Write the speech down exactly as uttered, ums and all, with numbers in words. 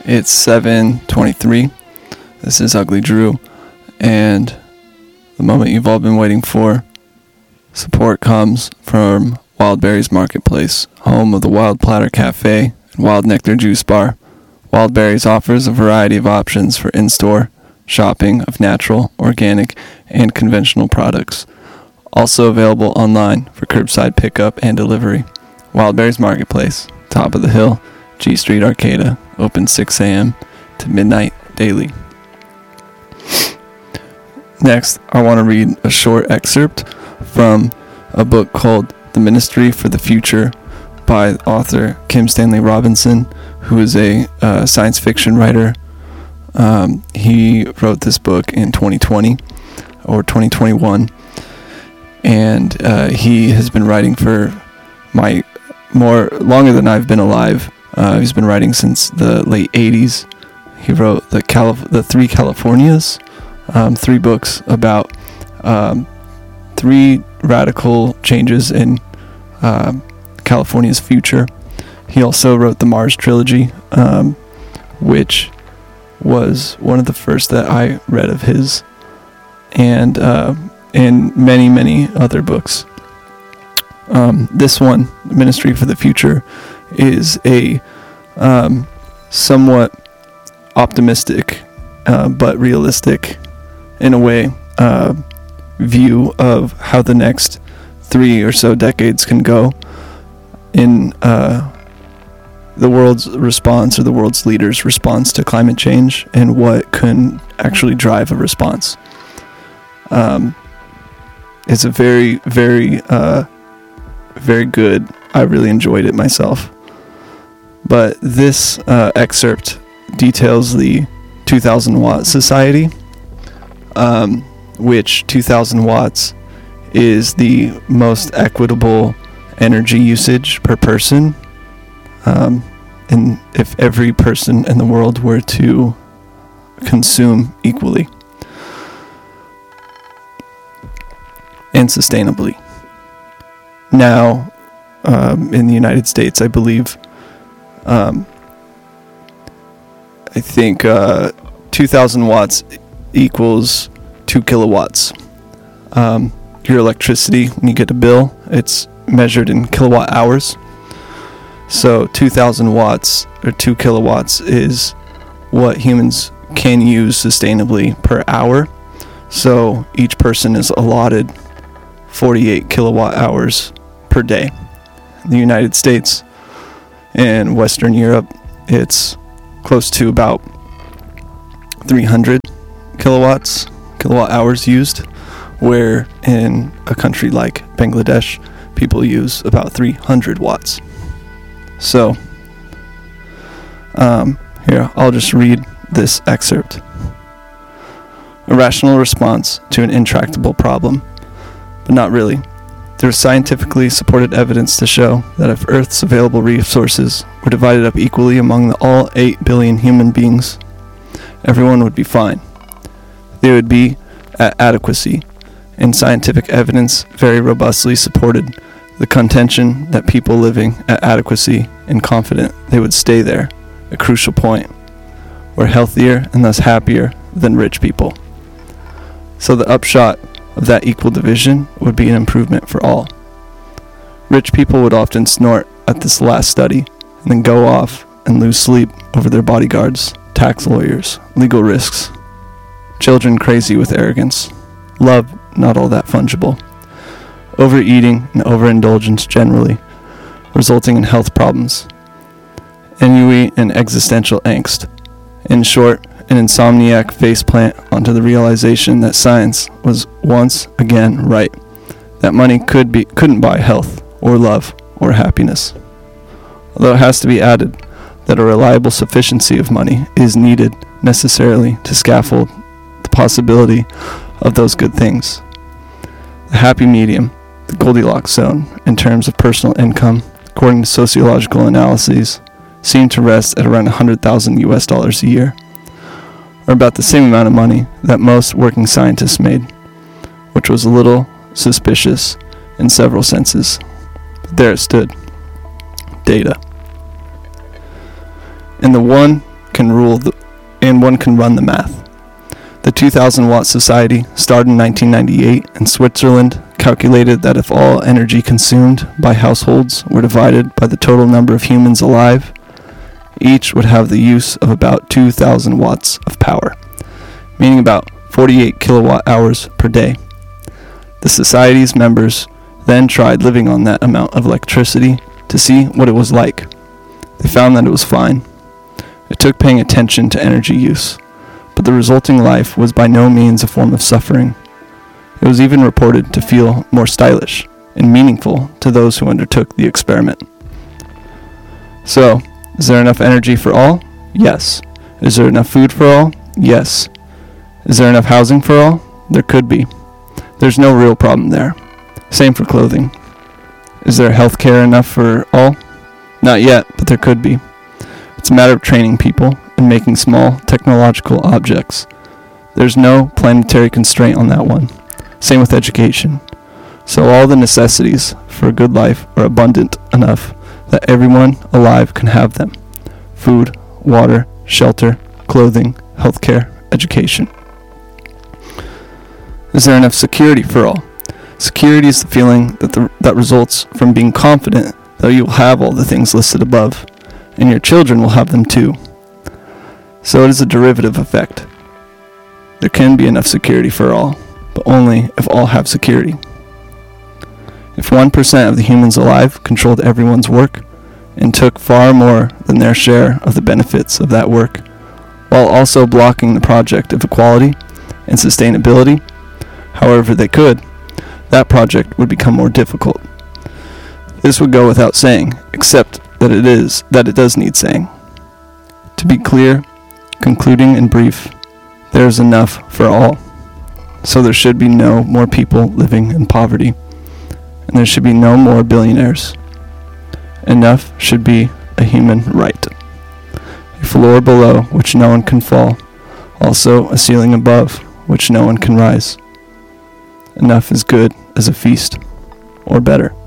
It's seven twenty-three. This is Ugly Drew, and the moment you've all been waiting for. Support comes from Wildberries Marketplace, home of the Wild Platter Cafe and Wild Nectar Juice Bar. Wildberries offers a variety of options for in-store shopping of natural, organic, and conventional products. Also available online for curbside pickup and delivery. Wildberries Marketplace, top of the hill, G Street Arcata, open six a.m. to midnight daily. Next, I want to read a short excerpt from a book called The Ministry for the Future by author Kim Stanley Robinson, who is a uh, science fiction writer. Um, he wrote this book in twenty twenty or twenty twenty-one, and uh, he has been writing for my more longer than I've been alive. Uh, he's been writing since the late eighties. He wrote the Calif- the Three Californias, um, three books about um, three radical changes in uh, California's future. He also wrote the Mars trilogy, um, which was one of the first that I read of his, and uh, and many, many other books. Um, this one, Ministry for the Future, is a um, somewhat optimistic uh, but realistic, in a way, uh, view of how the next three or so decades can go in uh, the world's response, or the world's leaders' response to climate change, and what can actually drive a response. Um, it's a very, very, uh, very good. I really enjoyed it myself. But this uh, excerpt details the two thousand watt society, um, which two thousand watts is the most equitable energy usage per person. Um, and if every person in the world were to consume equally and sustainably. Now, um, in the United States, I believe, um, I think uh, two thousand watts equals two kilowatts. Um, your electricity, when you get a bill, it's measured in kilowatt hours. So two thousand watts or two kilowatts is what humans can use sustainably per hour. So each person is allotted forty-eight kilowatt hours per day. In the United States and Western Europe, it's close to about three hundred kilowatts, kilowatt hours used, where in a country like Bangladesh, people use about three hundred watts. So, um, here, I'll just read this excerpt. A rational response to an intractable problem, but not really. There is scientifically supported evidence to show that if Earth's available resources were divided up equally among the all eight billion human beings, everyone would be fine. They would be at adequacy, and scientific evidence very robustly supported the contention that people living at adequacy and confident they would stay there, a crucial point, were healthier and thus happier than rich people. So the upshot of that equal division would be an improvement for all. Rich people would often snort at this last study and then go off and lose sleep over their bodyguards, tax lawyers, legal risks. Children crazy with arrogance. Love not all that fungible. Overeating and overindulgence generally, resulting in health problems. Ennui and existential angst. In short, an insomniac faceplant onto the realization that science was once again right, that money could be couldn't buy health or love or happiness. Although it has to be added that a reliable sufficiency of money is needed necessarily to scaffold the possibility of those good things. The happy medium, the Goldilocks zone, in terms of personal income, according to sociological analyses, seemed to rest at around one hundred thousand U S dollars a year, or about the same amount of money that most working scientists made, which was a little suspicious in several senses. But there it stood. Data. In the one can rule the, and one can run the math. The two thousand watt society started in nineteen ninety-eight, and Switzerland calculated that if all energy consumed by households were divided by the total number of humans alive, each would have the use of about two thousand watts of power, meaning about forty-eight kilowatt hours per day. The society's members then tried living on that amount of electricity to see what it was like. They found that it was fine. It took paying attention to energy use, but the resulting life was by no means a form of suffering. It was even reported to feel more stylish and meaningful to those who undertook the experiment. So, is there enough energy for all? Yes. Is there enough food for all? Yes. Is there enough housing for all? There could be. There's no real problem there. Same for clothing. Is there health care enough for all? Not yet, but there could be. It's a matter of training people and making small technological objects. There's no planetary constraint on that one. Same with education. So all the necessities for a good life are abundant enough that everyone alive can have them. Food, water, shelter, clothing, healthcare, education. Is there enough security for all? Security is the feeling that the, that results from being confident that you will have all the things listed above, and your children will have them too. So it is a derivative effect. There can be enough security for all, but only if all have security. If one percent of the humans alive controlled everyone's work and took far more than their share of the benefits of that work, while also blocking the project of equality and sustainability, however they could, that project would become more difficult. This would go without saying, except that it is that it does need saying. To be clear, concluding in brief, there is enough for all. So there should be no more people living in poverty, and there should be no more billionaires. Enough should be a human right. A floor below which no one can fall, also a ceiling above which no one can rise. Enough is good as a feast, or better.